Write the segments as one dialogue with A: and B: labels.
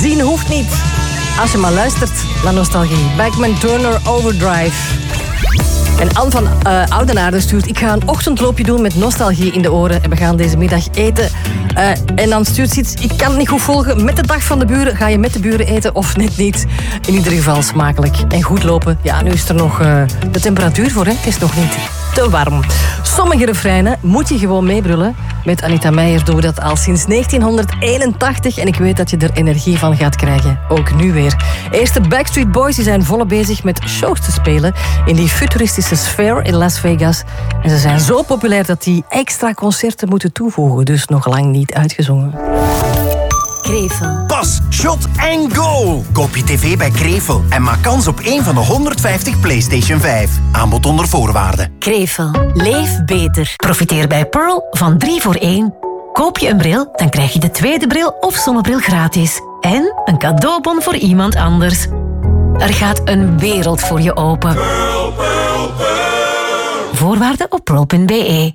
A: zien hoeft niet. Als je maar luistert naar nostalgie. Bachman Turner Overdrive. En Anne van Oudenaarde stuurt... Ik ga een ochtendloopje doen met nostalgie in de oren. En we gaan deze middag eten. En dan stuurt ze iets... Ik kan het niet goed volgen. Met de dag van de buren. Ga je met de buren eten of net niet? In ieder geval smakelijk. En goed lopen. Ja, nu is er nog de temperatuur voor. Hè? Het is nog niet te warm. Sommige refreinen moet je gewoon meebrullen. Met Anita Meijer doen we dat al sinds 1981. En ik weet dat je er energie van gaat krijgen. Ook nu weer. Eerst de Backstreet Boys die zijn volop bezig met shows te spelen. In die futuristische sfeer in Las Vegas. En ze zijn zo populair dat die extra concerten moeten toevoegen. Dus nog lang niet uitgezongen.
B: Krevel.
C: Pas, shot en go! Koop je tv bij Krevel en maak kans op één van de 150 PlayStation 5. Aanbod onder voorwaarden.
B: Krevel. Leef beter. Profiteer bij Pearl van 3 voor 1. Koop je een bril, dan krijg je de tweede bril of zonnebril gratis. En een cadeaubon voor iemand anders. Er gaat een wereld voor je open.
D: Pearl, Pearl, Pearl.
B: Voorwaarden op pearl.be.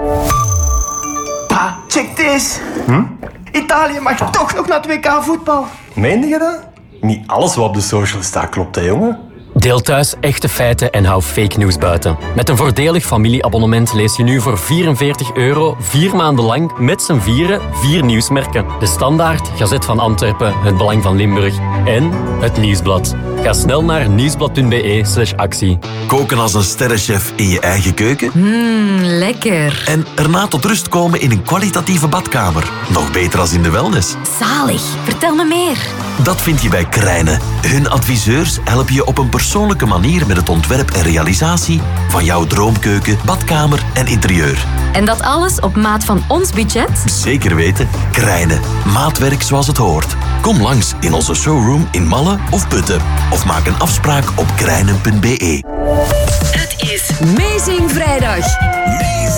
E: Pa, check this. Italië mag toch nog naar het WK voetbal.
F: Meende je dat? Niet alles wat op de social staat klopt, hè, jongen?
G: Deel thuis echte feiten en hou fake news buiten. Met een voordelig familieabonnement lees je nu voor €44 4 maanden lang met z'n vieren 4 nieuwsmerken. De Standaard, Gazet van Antwerpen, Het Belang van Limburg en Het Nieuwsblad. Ga snel naar nieuwsblad.be/actie.
H: Koken als een sterrenchef in je eigen keuken?
B: Lekker.
H: En erna tot rust komen in een kwalitatieve badkamer. Nog beter als in de wellness.
B: Zalig. Vertel me meer.
H: Dat vind je bij Krijnen. Hun adviseurs helpen je op een persoonlijke manier met het ontwerp en realisatie van jouw droomkeuken, badkamer en interieur.
B: En dat alles op maat van ons budget?
H: Zeker weten. Krijnen. Maatwerk zoals het hoort. Kom langs in onze showroom in Malle of Putten. Of maak een afspraak op krijnen.be.
B: Het is Amazing Vrijdag.